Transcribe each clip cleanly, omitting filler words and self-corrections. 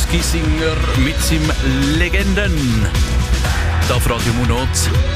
Giesinger mit seinem Legenden. Da auf Radio Monat.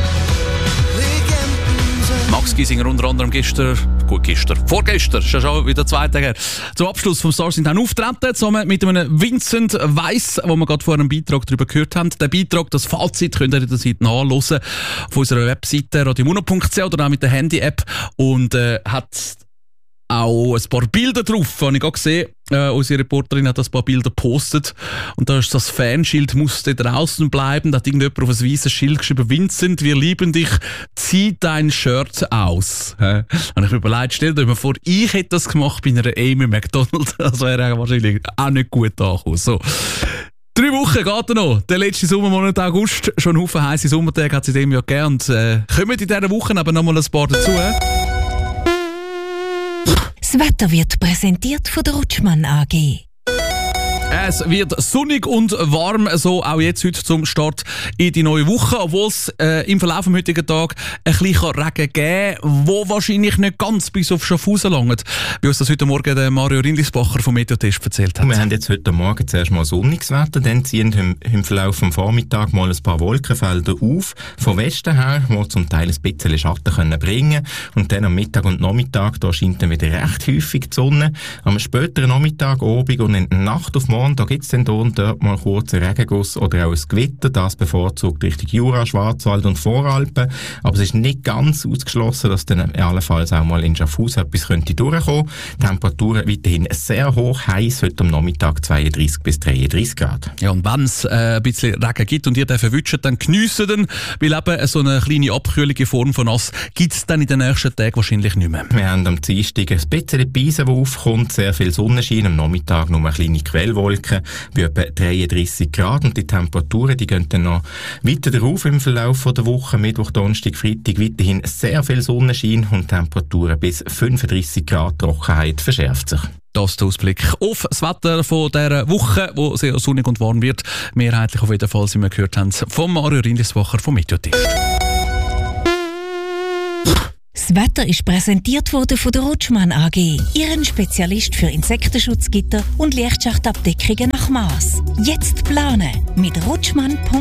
Max Giesinger unter anderem vorgestern, ist ja schon wieder 2 Tage her. Zum Abschluss vom Stars in Town auftreten, zusammen mit einem Vincent Weiss, wo wir gerade vor einem Beitrag darüber gehört haben. Der Beitrag, das Fazit, könnt ihr in der Seite nachhören, auf unserer Webseite radiomuno.ch oder auch mit der Handy-App. Und hat auch ein paar Bilder drauf, habe ich gerade gesehen. Unsere Reporterin hat ein paar Bilder gepostet. Und da ist das Fanschild, musste draußen bleiben. Da hat irgendjemand auf ein weißes Schild geschrieben: Vincent, wir lieben dich, zieh dein Shirt aus. Und ich mir überlegt, stell dir mal vor, ich hätte das gemacht bei einer Amy McDonald. Das wäre wahrscheinlich auch nicht gut angekommen. So. 3 Wochen geht er noch. Der letzte Sommermonat August. Schon ein Haufen heisse Sommertage hat es in dem Jahr gegeben. Und kommen in dieser Woche aber noch mal ein paar dazu. Das Wetter wird präsentiert von der Rutschmann AG. Es wird sonnig und warm, so auch jetzt heute zum Start in die neue Woche, obwohl es im Verlauf des heutigen Tages ein bisschen Regen geben kann, wo wahrscheinlich nicht ganz bis auf Schaffhausen langt, wie uns das heute Morgen der Mario Rindlisbacher vom Meteotest erzählt hat. Wir haben jetzt heute Morgen zuerst mal sonniges Wetter, dann ziehen im Verlauf des Vormittags mal ein paar Wolkenfelder auf, von Westen her, die zum Teil ein bisschen Schatten bringen können. Und dann am Mittag und Nachmittag, da scheint dann wieder recht häufig die Sonne. Am späteren Nachmittag, Abend und in der Nacht auf morgen, da gibt es dann hier und dort mal kurz einen Regenguss oder auch ein Gewitter, das bevorzugt Richtung Jura, Schwarzwald und Voralpen. Aber es ist nicht ganz ausgeschlossen, dass dann allenfalls auch mal in Schaffhausen etwas könnte durchkommen. Temperaturen weiterhin sehr hoch, heiß, heute am Nachmittag 32 bis 33 Grad. Ja, und wenn es ein bisschen Regen gibt und ihr den verwünscht, dann geniessen den, weil eben so eine kleine Abkühlung in Form von Nass gibt es dann in den nächsten Tagen wahrscheinlich nicht mehr. Wir haben am Dienstag ein bisschen Beise, die aufkommt, sehr viel Sonnenschein, am Nachmittag nur eine kleine Quellwolke bei etwa 33 Grad und die Temperaturen, die gehen dann noch weiter drauf im Verlauf der Woche. Mittwoch, Donnerstag, Freitag weiterhin sehr viel Sonnenschein und Temperaturen bis 35 Grad. Trockenheit verschärft sich. Das ist der Ausblick auf das Wetter von dieser Woche, wo sehr sonnig und warm wird. Mehrheitlich auf jeden Fall, wie wir gehört haben, vom Mario Rindlisbacher vom Meteotest. Das Wetter ist präsentiert worden von der Rutschmann AG, Ihren Spezialist für Insektenschutzgitter und Lichtschachtabdeckungen nach Maß. Jetzt planen mit rutschmann.ch.